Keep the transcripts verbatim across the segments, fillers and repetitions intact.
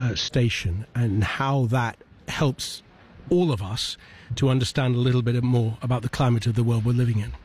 uh, station and how that helps all of us to understand a little bit more about the climate of the world we're living in.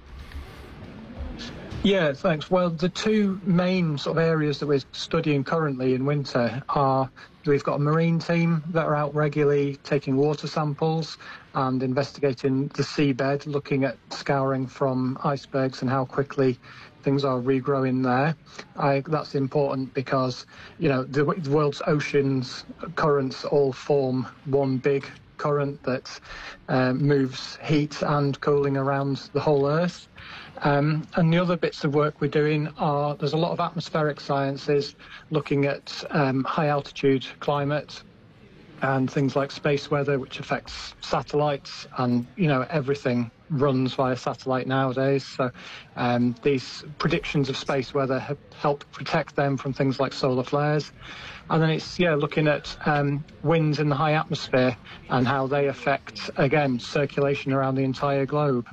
Yeah, thanks. Well, the two main sort of areas that we're studying currently in winter are, we've got a marine team that are out regularly taking water samples and investigating the seabed, looking at scouring from icebergs and how quickly things are regrowing there. I, that's important because, you know, the, the world's oceans, currents all form one big current that uh, moves heat and cooling around the whole Earth. Um, and the other bits of work we're doing are, there's a lot of atmospheric sciences looking at um, high altitude climate and things like space weather, which affects satellites, and, you know, everything runs via satellite nowadays. So um, these predictions of space weather have helped protect them from things like solar flares. And then it's, yeah, looking at um, winds in the high atmosphere and how they affect, again, circulation around the entire globe.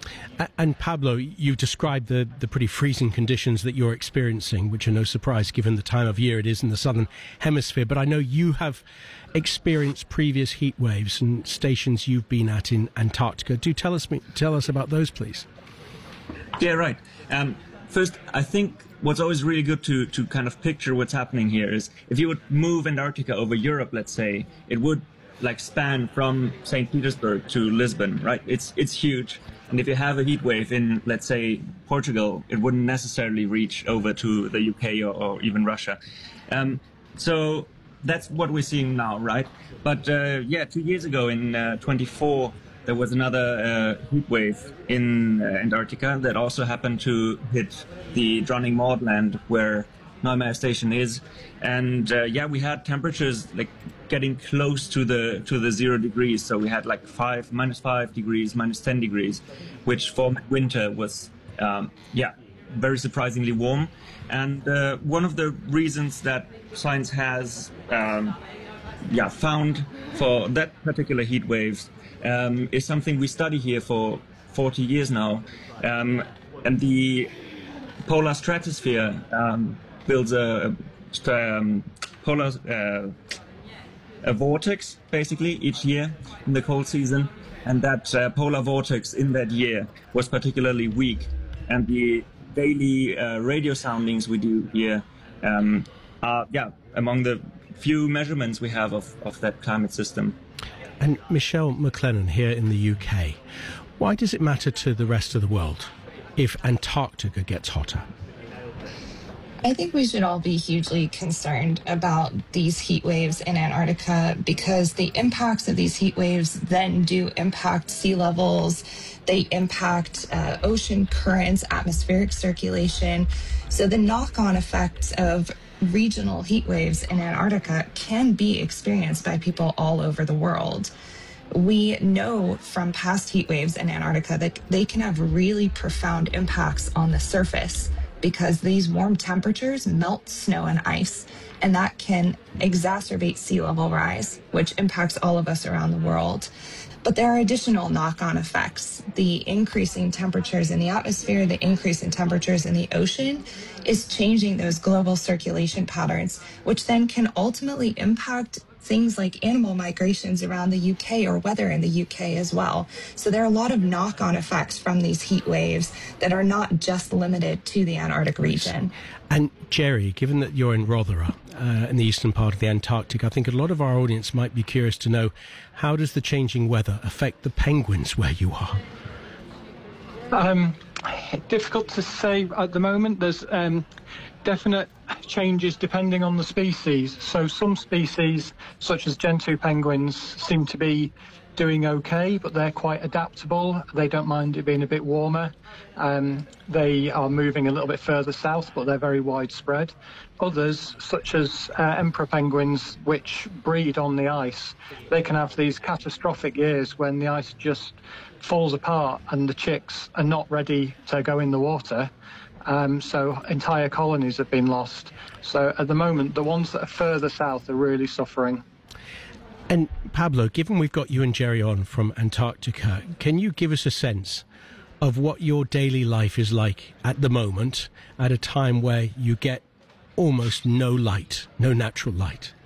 And Pablo, you've described the, the pretty freezing conditions that you're experiencing, which are no surprise given the time of year it is in the southern hemisphere. But I know you have experienced previous heat waves and stations you've been at in Antarctica. Do tell us tell us about those, please. Yeah, right. Um, first, I think what's always really good to, to kind of picture what's happening here is if you would move Antarctica over Europe, let's say, it would like span from Saint Petersburg to Lisbon, right? It's it's huge. And if you have a heat wave in, let's say, Portugal, it wouldn't necessarily reach over to the U K or, or even Russia. Um, so that's what we're seeing now, right? But uh, yeah, two years ago in uh, twenty-four, there was another uh, heat wave in uh, Antarctica that also happened to hit the Dronning Maudland, where Neumayer Station is. And uh, yeah, we had temperatures like getting close to the to the zero degrees. So we had like five, minus five degrees, minus ten degrees, which for winter was um, yeah, very surprisingly warm. And uh, one of the reasons that science has um, yeah found for that particular heat waves um, is something we study here for forty years now, um, and the polar stratosphere um, builds a, um, polar uh, a vortex basically each year in the cold season, and that uh, polar vortex in that year was particularly weak, and the daily uh, radio soundings we do here um, are yeah among the few measurements we have of, of that climate system. And Michelle McLennan here in the U K, why does it matter to the rest of the world if Antarctica gets hotter? I think we should all be hugely concerned about these heat waves in Antarctica because the impacts of these heat waves then do impact sea levels. They impact uh, ocean currents, atmospheric circulation. So the knock-on effects of regional heat waves in Antarctica can be experienced by people all over the world. We know from past heat waves in Antarctica that they can have really profound impacts on the surface, because these warm temperatures melt snow and ice, and that can exacerbate sea level rise, which impacts all of us around the world. But there are additional knock-on effects. The increasing temperatures in the atmosphere, the increase in temperatures in the ocean is changing those global circulation patterns, which then can ultimately impact things like animal migrations around the U K or weather in the U K as well. So there are a lot of knock-on effects from these heat waves that are not just limited to the Antarctic region. And Jerry, given that you're in Rothera, uh, in the eastern part of the Antarctic, I think a lot of our audience might be curious to know, how does the changing weather affect the penguins where you are? Um, difficult to say at the moment. There's um, definite changes depending on the species. So some species, such as gentoo penguins, seem to be doing okay, but they're quite adaptable. They don't mind it being a bit warmer. Um, they are moving a little bit further south, but they're very widespread. Others, such as uh, emperor penguins, which breed on the ice, they can have these catastrophic years when the ice just falls apart and the chicks are not ready to go in the water. Um, so entire colonies have been lost. So at the moment, the ones that are further south are really suffering. And Pablo, given we've got you and Jerry on from Antarctica, can you give us a sense of what your daily life is like at the moment, at a time where you get almost no light, no natural light?